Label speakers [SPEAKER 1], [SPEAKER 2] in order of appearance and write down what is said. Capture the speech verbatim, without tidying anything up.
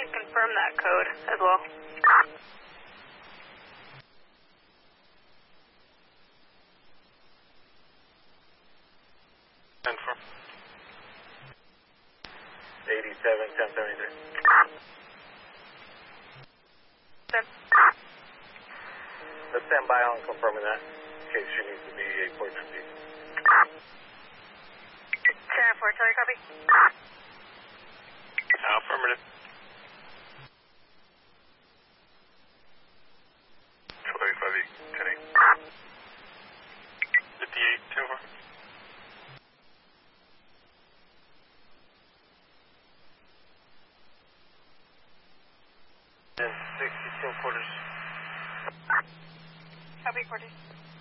[SPEAKER 1] can confirm that code as well.
[SPEAKER 2] Confirm. eighty-seven, ten seventy-three.
[SPEAKER 1] Then.
[SPEAKER 2] Let's stand by on confirming that in case she needs to be a point fifty.
[SPEAKER 1] ten four, tell you copy.
[SPEAKER 2] Affirmative. twenty-five eight, ten eight. fifty-eight, ten four. sixty-two quarters.
[SPEAKER 1] Copy, quarters.